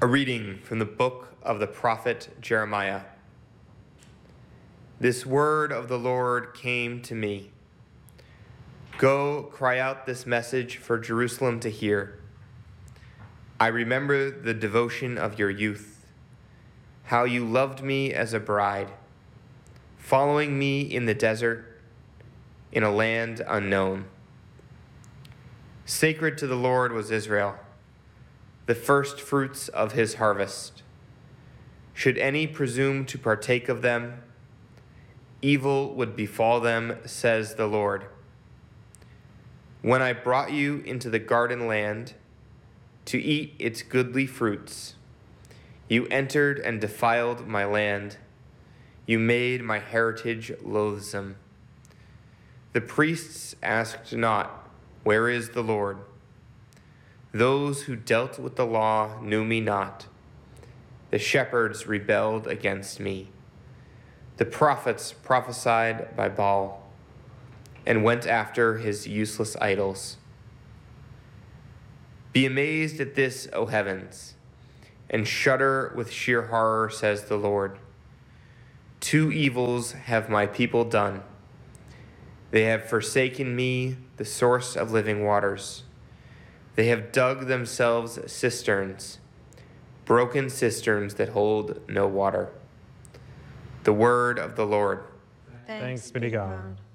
A reading from the book of the prophet Jeremiah. This word of the Lord came to me. Go, cry out this message for Jerusalem to hear. I remember the devotion of your youth, how you loved me as a bride, following me in the desert, in a land unknown. Sacred to the Lord was Israel, the first fruits of his harvest. Should any presume to partake of them, evil would befall them, says the Lord. When I brought you into the garden land to eat its goodly fruits, you entered and defiled my land. You made my heritage loathsome. The priests asked not, where is the Lord? Those who dealt with the law knew me not. The shepherds rebelled against me. The prophets prophesied by Baal and went after his useless idols. Be amazed at this, O heavens, and shudder with sheer horror, says the Lord. Two evils have my people done. They have forsaken me, the source of living waters. They have dug themselves cisterns, broken cisterns that hold no water. The word of the Lord. Thanks be to God.